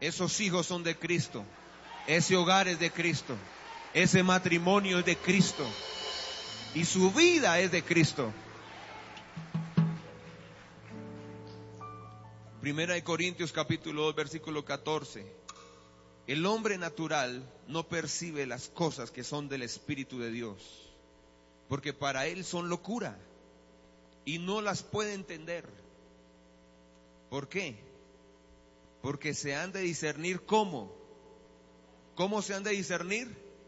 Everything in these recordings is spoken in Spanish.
Esos hijos son de Cristo. Ese hogar es de Cristo. Ese matrimonio es de Cristo. Y su vida es de Cristo. Primera de Corintios capítulo 2 versículo 14. El hombre natural no percibe las cosas que son del Espíritu de Dios, porque para él son locura y no las puede entender. ¿Por qué? Porque se han de discernir ¿cómo? ¿Cómo se han de discernir?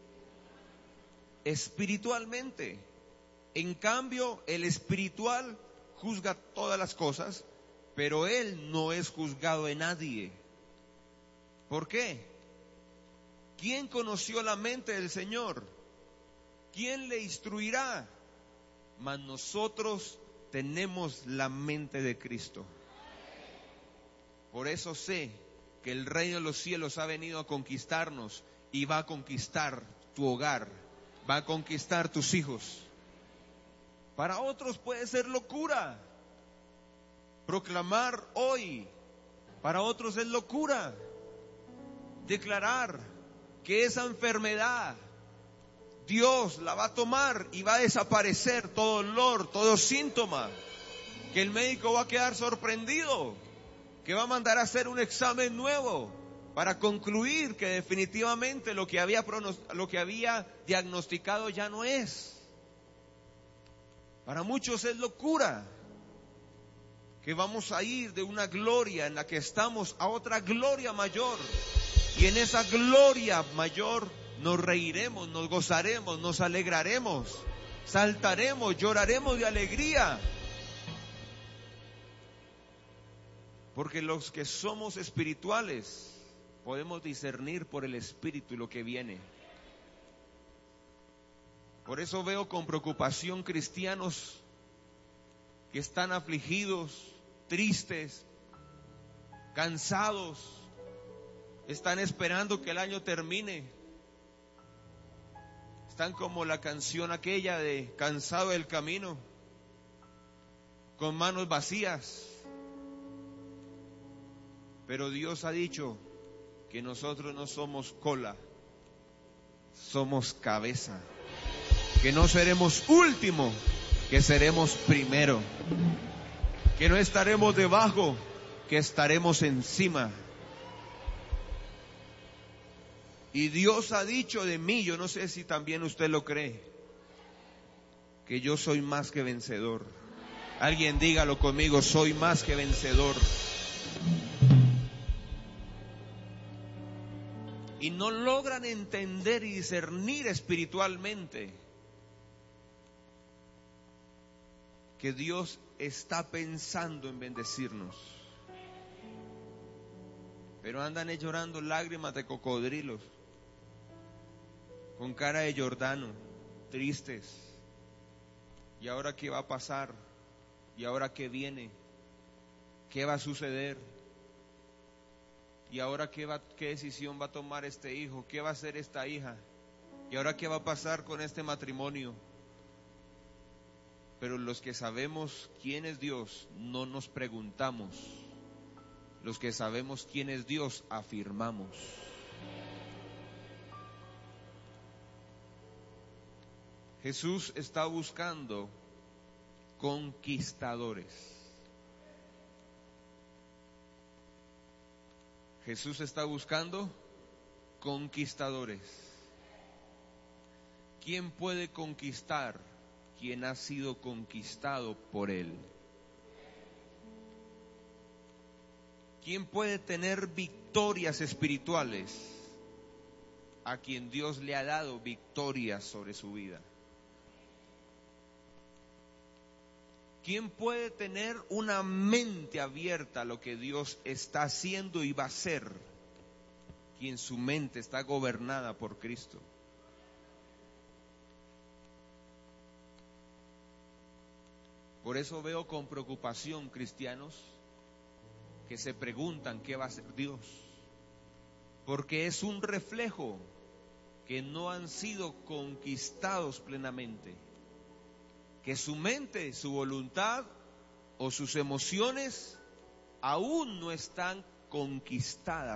Espiritualmente. En cambio, el espiritual juzga todas las cosas, pero él no es juzgado de nadie. ¿Por qué? ¿Quién conoció la mente del Señor? ¿Quién le instruirá? Mas nosotros tenemos la mente de Cristo. Por eso sé que el reino de los cielos ha venido a conquistarnos y va a conquistar tu hogar, va a conquistar tus hijos. Para otros puede ser locura proclamar hoy, para otros es locura declarar que esa enfermedad Dios la va a tomar y va a desaparecer todo dolor, todo síntoma, que el médico va a quedar sorprendido, que va a mandar a hacer un examen nuevo para concluir que definitivamente lo que había diagnosticado ya no es. Para muchos es locura que vamos a ir de una gloria en la que estamos a otra gloria mayor, y en esa gloria mayor nos reiremos, nos gozaremos, nos alegraremos, saltaremos, lloraremos de alegría. Porque los que somos espirituales podemos discernir por el Espíritu lo que viene. Por eso veo con preocupación cristianos que están afligidos, tristes, cansados, están esperando que el año termine. Están como la canción aquella de Cansado del camino, con manos vacías. Pero Dios ha dicho que nosotros no somos cola, somos cabeza. Que no seremos último, que seremos primero. Que no estaremos debajo, que estaremos encima. Y Dios ha dicho de mí, yo no sé si también usted lo cree, que yo soy más que vencedor. Alguien dígalo conmigo, soy más que vencedor. Y no logran entender y discernir espiritualmente que Dios está pensando en bendecirnos. Pero andan llorando lágrimas de cocodrilos, con cara de Jordano, tristes. ¿Y ahora qué va a pasar? ¿Y ahora qué viene? ¿Qué va a suceder? ¿Y ahora qué decisión va a tomar este hijo? ¿Qué va a hacer esta hija? ¿Y ahora qué va a pasar con este matrimonio? Pero los que sabemos quién es Dios, no nos preguntamos. Los que sabemos quién es Dios, afirmamos. Jesús está buscando conquistadores. Jesús está buscando conquistadores. ¿Quién puede conquistar? Quien ha sido conquistado por Él. ¿Quién puede tener victorias espirituales? A quien Dios le ha dado victorias sobre su vida. ¿Quién puede tener una mente abierta a lo que Dios está haciendo y va a hacer? Quien su mente está gobernada por Cristo. Por eso veo con preocupación cristianos que se preguntan qué va a hacer Dios. Porque es un reflejo que no han sido conquistados plenamente. Que su mente, su voluntad o sus emociones aún no están conquistadas